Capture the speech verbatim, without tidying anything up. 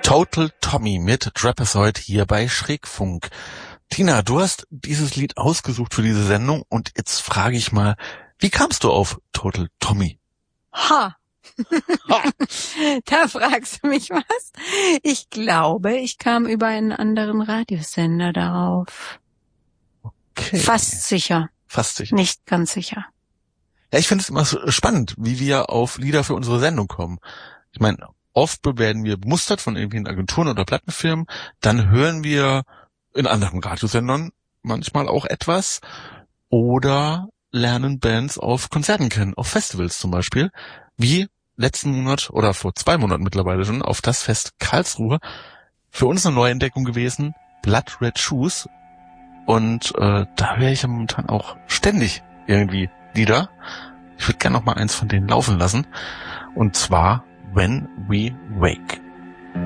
Total Tommy mit Trapezoid hier bei Schrägfunk. Tina, du hast dieses Lied ausgesucht für diese Sendung und jetzt frage ich mal, wie kamst du auf Total Tommy? Ha! ha. Da fragst du mich was? Ich glaube, ich kam über einen anderen Radiosender darauf. Okay. Fast sicher. Fast sicher. Nicht ganz sicher. Ja, ich finde es immer so spannend, wie wir auf Lieder für unsere Sendung kommen. Ich meine, oft werden wir bemustert von irgendwelchen Agenturen oder Plattenfirmen, dann hören wir in anderen Radiosendern manchmal auch etwas oder lernen Bands auf Konzerten kennen, auf Festivals zum Beispiel, wie letzten Monat oder vor zwei Monaten mittlerweile schon auf das Fest Karlsruhe. Für uns eine Neuentdeckung gewesen, Blood Red Shoes, und äh, da höre ich ja momentan auch ständig irgendwie Lieder. Ich würde gerne noch mal eins von denen laufen lassen, und zwar When We Wake.